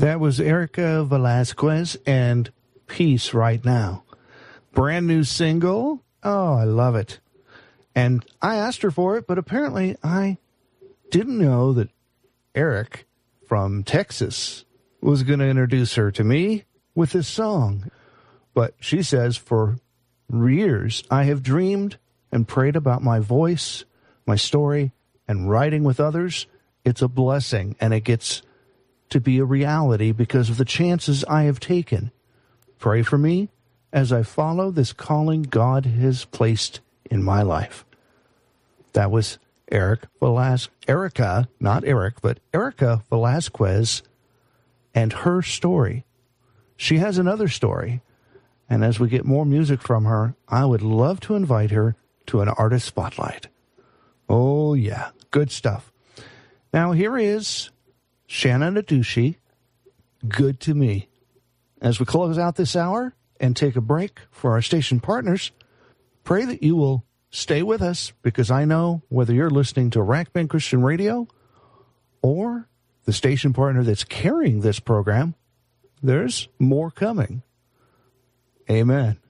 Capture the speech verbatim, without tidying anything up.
That was Erica Velasquez and Peace Right Now. Brand new single. Oh, I love it. And I asked her for it, but apparently I didn't know that Eric from Texas was going to introduce her to me with this song. But she says, for years, I have dreamed and prayed about my voice, my story, and writing with others. It's a blessing, and it gets to be a reality because of the chances I have taken. Pray for me as I follow this calling God has placed in my life. That was Eric Velas- Erica, not Eric, but Erica Velasquez and her story. She has another story, and as we get more music from her, I would love to invite her to an artist spotlight. Oh, yeah, good stuff. Now, here is Shannon Adushi, Good to Me. As we close out this hour and take a break for our station partners, pray that you will stay with us, because I know whether you're listening to Rack Band Christian Radio or the station partner that's carrying this program, there's more coming. Amen.